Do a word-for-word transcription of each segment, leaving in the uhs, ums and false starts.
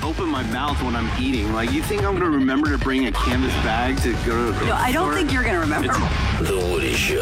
open my mouth when I'm eating. Like, you think I'm going to remember to bring a canvas bag to go to the No, I don't think you're going to remember. It's The Woody Show.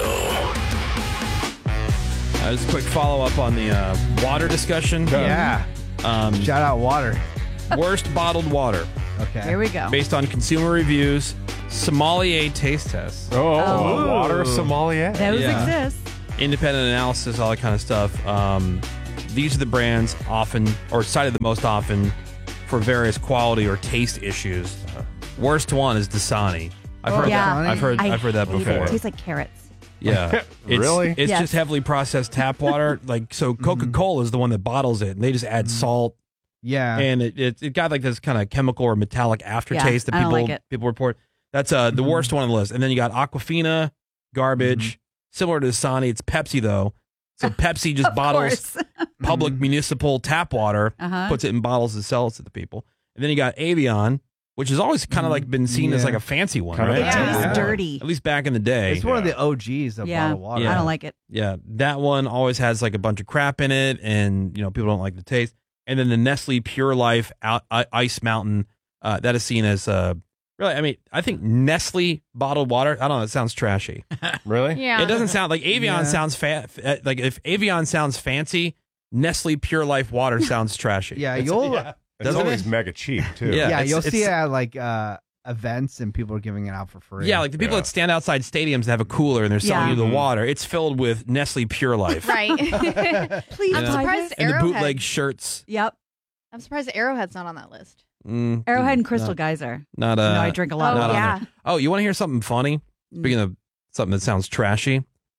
Uh, just a quick follow-up on the uh, water discussion. Yeah. Um, Shout out water. Worst bottled water. Okay. Here we go. Based on consumer reviews, sommelier taste tests, Oh, Oh. water sommelier. Those Yeah. exist. independent analysis, all that kind of stuff. Um, these are the brands often, or cited the most often, for various quality or taste issues. Worst one is Dasani. I've Oh, heard yeah. that. I've heard. I I've heard that hate it. before. It tastes like carrots. Yeah. It's, Really? It's Yes. just heavily processed tap water. Like, so Coca-Cola is the one that bottles it, and they just add salt, Yeah. and it, it, it got like this kind of chemical or metallic aftertaste Yeah, that I don't people like it. people report. That's uh, the Mhm. worst one on the list. And then you got Aquafina, garbage. Similar to Dasani, it's Pepsi, though. So Pepsi just Of bottles course. public municipal tap water, Uh-huh. puts it in bottles and sells it to the people. And then you got Avion, which has always kind of like been seen as Yeah. like a fancy one, Kind of right? a It tastes Yeah. dirty. At least back in the day. It's one of the O Gs of Yeah. bottled water. Yeah. I don't like it. Yeah, that one always has like a bunch of crap in it, and you know people don't like the taste. And then the Nestle Pure Life out, I, Ice Mountain, uh, that is seen as uh, really. I mean, I think Nestle bottled water. I don't know. It sounds trashy. Really? Yeah. It doesn't sound like Avion Yeah. sounds fa- uh, like if Avion sounds fancy, Nestle Pure Life water sounds trashy. Yeah, It's, you'll yeah. It's Doesn't always it? mega cheap, too. Yeah. yeah, it's- you'll see it it's- at like uh, events and people are giving it out for free. Yeah, like the people Yeah. that stand outside stadiums that have a cooler and they're selling Yeah. you the water. It's filled with Nestle Pure Life. Right. Please I'm Yeah. buy surprised this. And the Arrowhead. bootleg shirts. Yep. I'm surprised Arrowhead's not on that list. Mm, Arrowhead and Crystal no, Geyser. Not uh, you know, I drink a lot Oh, of not on yeah. there. Oh, you want to hear something funny? Speaking of something that sounds trashy,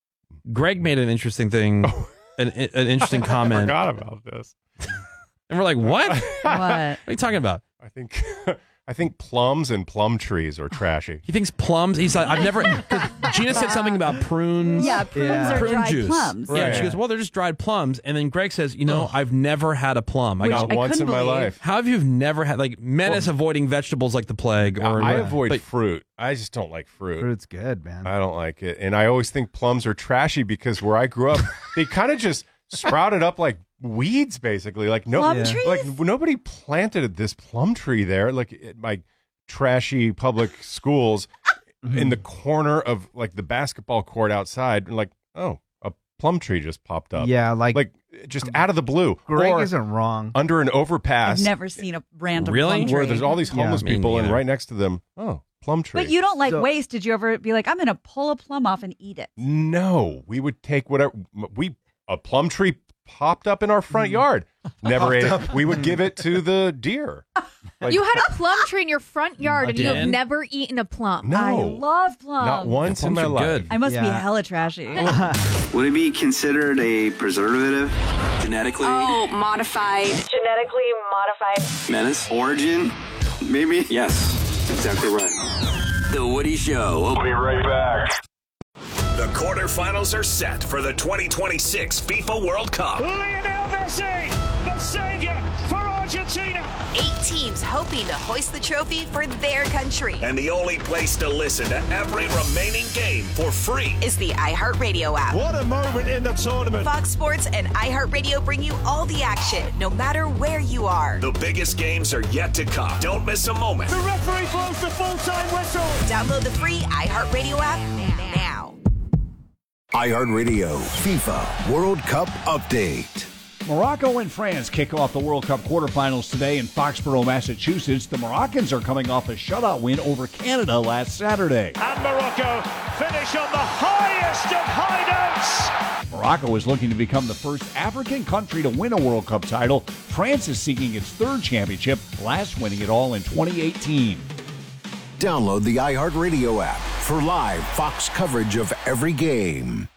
Greg made an interesting thing, an, an interesting I comment, forgot about this. and we're like, "What? what What? are you talking about?" I think I think plums and plum trees are trashy. He thinks plums. He's like, "I've never." 'Cause Gina said something about prunes. Yeah, prunes Yeah. are Prune dried juice. plums. Yeah, Right. she goes, "Well, they're just dried plums." And then Greg says, "You know, I've never had a plum. I Which go, Not I once in couldn't my believe. life. how have you never had like menace avoiding vegetables like the plague?" Or I avoid but- fruit. I just don't like fruit. Fruit's good, man. I don't like it. And I always think plums are trashy because where I grew up, they kind of just sprouted up like weeds, basically. Like no, Plum Yeah. trees? like nobody planted this plum tree there. Like at my trashy public schools in the corner of like the basketball court outside. And like, oh, a plum tree just popped up. Yeah, like, Like just out of the blue. Greg or isn't wrong. under an overpass I've never seen a random Really? plum tree. where there's all these homeless Yeah. Me people and neither. right next to them, oh, plum tree. But you don't like So- waste. Did you ever be like, I'm going to pull a plum off and eat it? No, we would take whatever we a plum tree popped up in our Mm. front yard. Never ate it. We would give it to the deer. Like, You had a plum tree in your front yard and you have Again? never eaten a plum. no, I love plums. not once in Plums my are life. good. I must be Yeah. hella trashy. Would it be considered a preservative? Genetically? Oh, modified. Genetically modified. Menace? Origin? Maybe? Yes, exactly right. The Woody Show. We'll be right back. The quarterfinals are set for the twenty twenty-six FIFA World Cup. Lionel Messi, the savior for Argentina. Eight teams hoping to hoist the trophy for their country. And the only place to listen to every remaining game for free Is the iHeartRadio app. What a moment in the tournament. Fox Sports and iHeartRadio bring you all the action, no matter where you are. The biggest games are yet to come. Don't miss a moment. The referee blows the full-time whistle. Download the free iHeartRadio app now. iHeartRadio FIFA World Cup Update. Morocco and France kick off the World Cup quarterfinals today in Foxborough, Massachusetts. The Moroccans are coming off a shutout win over Canada last Saturday. And Morocco finish on the highest of high notes. Morocco is looking to become the first African country to win a World Cup title. France is seeking its third championship, last winning it all in twenty eighteen. Download the iHeartRadio app for live Fox coverage of every game.